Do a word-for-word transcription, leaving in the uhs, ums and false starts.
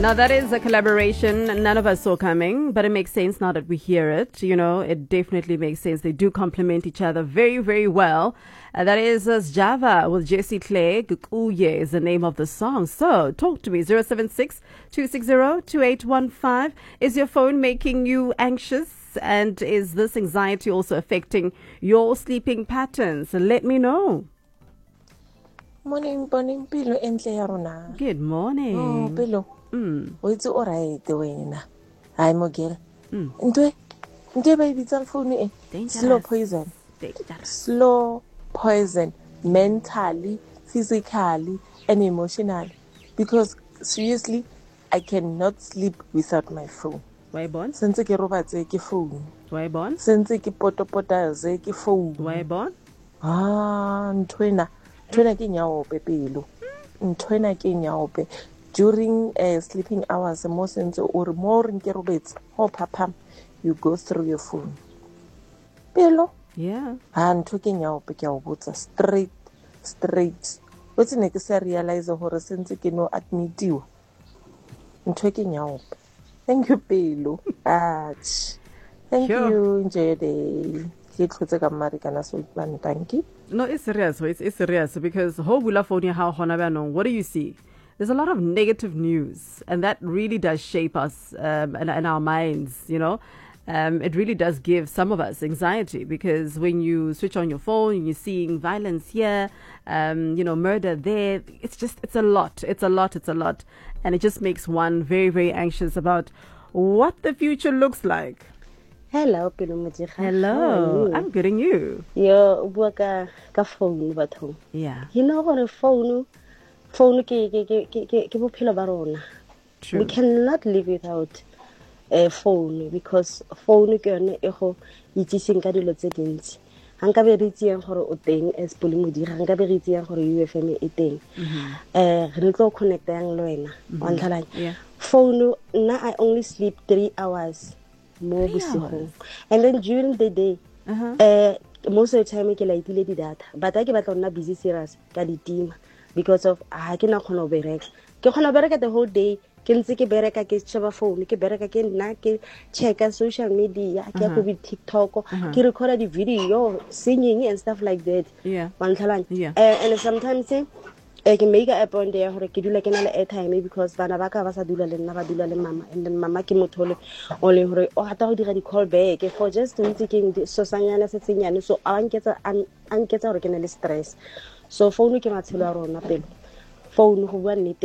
Now, that is a collaboration none of us saw coming, but it makes sense now that we hear it. You know, it definitely makes sense. They do complement each other very, very well. Uh, that is uh, Java with Jesse Clay. Gukuye is the name of the song. So, talk to me. zero seven six, two six zero, two eight one five. Is your phone making you anxious? And is this anxiety also affecting your sleeping patterns? Let me know. Morning, morning, Pilo, entle ya rona. Good morning. Oh, Pilo. Mm. It's all right, wena. I'm Mogel. Mm. Ntwe, ntwe ba ibitsa phone e. Dangerous. Slow poison. Dangerous. Slow poison, mentally, physically, and emotionally. Because seriously, I cannot sleep without my phone. Why born? Since ke robatse ke phone. Why born? Since ke potopotaze ke phone. Why born? Ah, ntwena. Ntwena ke nyaope Pelo. Ntwena ke nyaope. During uh, sleeping hours, more sense or more in kerobets, oh papa, you go through your phone. Pelo? Yeah. I'm talking now, Pekawota, straight, straight. What's the next I realize of her sense can no admit you? I'm talking now. Thank you, Pelo. Ah, thank Sure. you. Enjoy your day. Thank you. No, it's serious. It's, it's serious because how what do you see? There's a lot of negative news, and that really does shape us um, and, and our minds, you know. Um, it really does give some of us anxiety because when you switch on your phone and you're seeing violence here, um, you know, murder there, it's just, it's a lot. It's a lot. It's a lot. And it just makes one very, very anxious about what the future looks like. Hello, Pilumuji. Hello, I'm good, and you? Yo, buka ka phone batho. Yeah. You know what a phone, phone ke ke ke ke ke bophelo ba rona. True. We cannot live without a phone because phone ke yone e go itsiseng ka dilo tse dintsi. Hanka be re tsieng gore o teng as Pilumuji, hanka be re tsieng gore U F M e teng. Eh, re tlo connect yang le wena. Wa ntlhalanya. Yeah. Phone na I only sleep three hours. More hours. And then during the day, Uh-huh. uh, most of the time I like the data. But I get not busy serious ka di team because of I cannot kono bereka. Ke kono bereka the whole day. Ke ntse ke bereka ke sheba phone, ke bereka ke nna ke check social media, ke go be TikTok, ke record the video, singing and stuff like that. Yeah. One Yeah. uh, and sometimes eh, I can make a point there hore ke dula ke na le airtime because bana ba ka ba sa dula le nna ba dula le mama, and then mama ke mothole o le hore o hata go dira di call back for just to ntse ke so sanyana se tsenyane, so a nketsa an nketsa hore ke na le stress. So phone ke matshelo a rona pele phone go bua nnete.